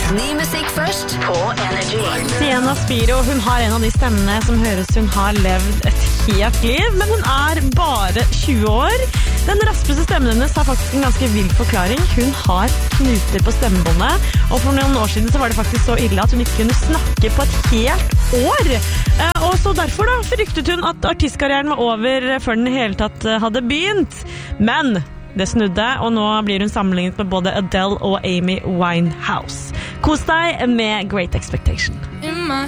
Ny musikk først på Energy. Sienna Spiro, hun har en av de stemmene som høres hun har levd et helt liv, men hun er bare 20 år. Den raspeste stemmen hennes har faktisk en ganske vild forklaring. Hun har knuter på stemmebåndet, og for noen år siden så var det faktisk så ille at hun ikke kunne snakke på et helt år. Og så derfor da fryktet hun at artistkarrieren var over før den i hele tatt hadde begynt. Men det snudde, og nå blir hun sammenlignet med både Adele og Amy Winehouse. Kos deg med Great Expectation. In my